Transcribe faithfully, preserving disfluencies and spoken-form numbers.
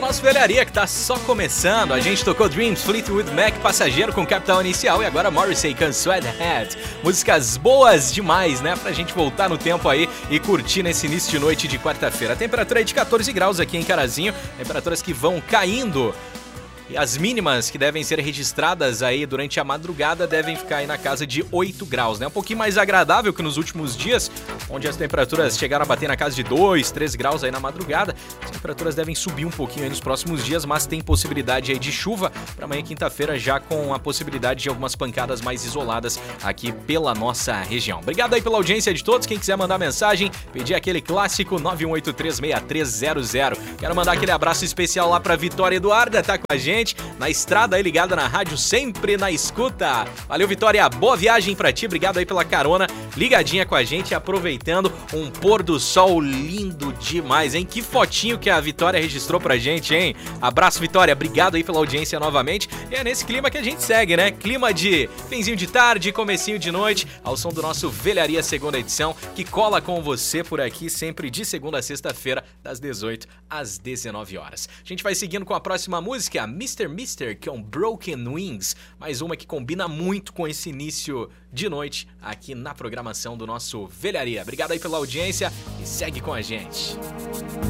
nosso velharia que tá só começando. A gente tocou Dreams, Fleetwood Mac, Passageiro com Capital Inicial e agora Morrissey com Sweathead. Músicas boas demais, né? Pra gente voltar no tempo aí e curtir nesse início de noite de quarta-feira. A temperatura é de catorze graus aqui em Carazinho, temperaturas que vão caindo. E as mínimas que devem ser registradas aí durante a madrugada devem ficar aí na casa de oito graus, né? Um pouquinho mais agradável que nos últimos dias, onde as temperaturas chegaram a bater na casa de dois, três graus aí na madrugada. As temperaturas devem subir um pouquinho aí nos próximos dias, mas tem possibilidade aí de chuva para amanhã quinta-feira, já com a possibilidade de algumas pancadas mais isoladas aqui pela nossa região. Obrigado aí pela audiência de todos. Quem quiser mandar mensagem, pedir aquele clássico nove um oito três seis três zero zero. Quero mandar aquele abraço especial lá para Vitória Eduarda, tá com a gente na estrada aí, ligada na rádio, sempre na escuta. Valeu, Vitória, boa viagem pra ti, obrigado aí pela carona, ligadinha com a gente, aproveitando um pôr do sol lindo demais, hein? Que fotinho que a Vitória registrou pra gente, hein? Abraço, Vitória, obrigado aí pela audiência novamente. E é nesse clima que a gente segue, né? Clima de finzinho de tarde, comecinho de noite, ao som do nosso Velharia segunda edição, que cola com você por aqui sempre de segunda a sexta-feira, das dezoito às dezenove horas. A gente vai seguindo com a próxima música, mister Mister com Broken Wings, mais uma que combina muito com esse início de noite aqui na programação do nosso Velharia. Obrigado aí pela audiência e segue com a gente.